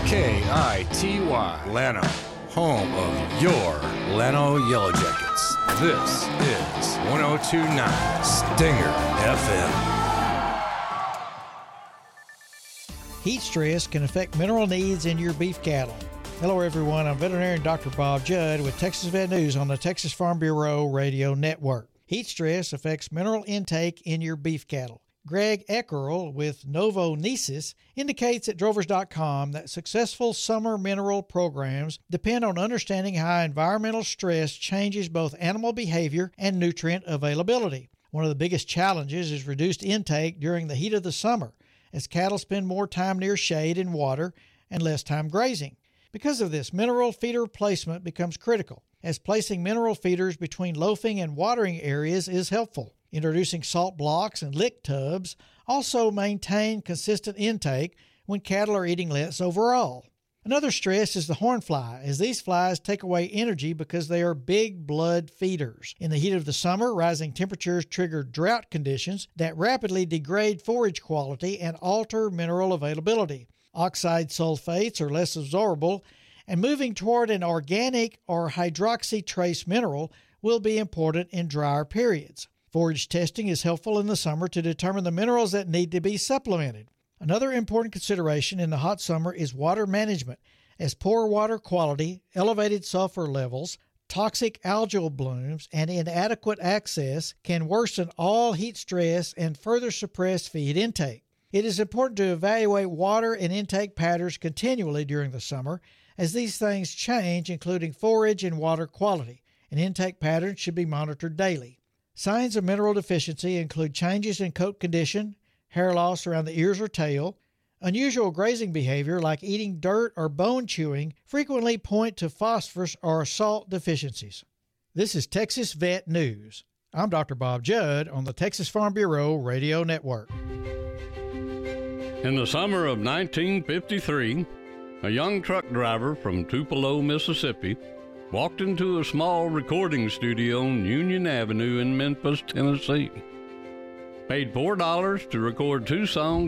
KITY, Llano, home of your Llano Yellow Jackets. This is 102.9 Stinger FM. Heat stress can affect mineral needs in your beef cattle. Hello everyone, I'm veterinarian Dr. Bob Judd with Texas Vet News on the Texas Farm Bureau Radio Network. Heat stress affects mineral intake in your beef cattle. Greg Eckerl with Novonesis indicates at drovers.com that successful summer mineral programs depend on understanding how environmental stress changes both animal behavior and nutrient availability. One of the biggest challenges is reduced intake during the heat of the summer, as cattle spend more time near shade and water and less time grazing. Because of this, mineral feeder placement becomes critical, as placing mineral feeders between loafing and watering areas is helpful. Introducing salt blocks and lick tubs also maintain consistent intake when cattle are eating less overall. Another stress is the horn fly, as these flies take away energy because they are big blood feeders. In the heat of the summer, rising temperatures trigger drought conditions that rapidly degrade forage quality and alter mineral availability. Oxide sulfates are less absorbable, and moving toward an organic or hydroxy trace mineral will be important in drier periods. Forage testing is helpful in the summer to determine the minerals that need to be supplemented. Another important consideration in the hot summer is water management, as poor water quality, elevated sulfur levels, toxic algal blooms, and inadequate access can worsen all heat stress and further suppress feed intake. It is important to evaluate water and intake patterns continually during the summer, as these things change, including forage and water quality, and intake patterns should be monitored daily. Signs of mineral deficiency include changes in coat condition, hair loss around the ears or tail. Unusual grazing behavior like eating dirt or bone chewing frequently point to phosphorus or salt deficiencies. This is Texas Vet News. I'm Dr. Bob Judd on the Texas Farm Bureau Radio Network. In the summer of 1953, a young truck driver from Tupelo, Mississippi, walked into a small recording studio on Union Avenue in Memphis, Tennessee. Paid $4 to record 2 songs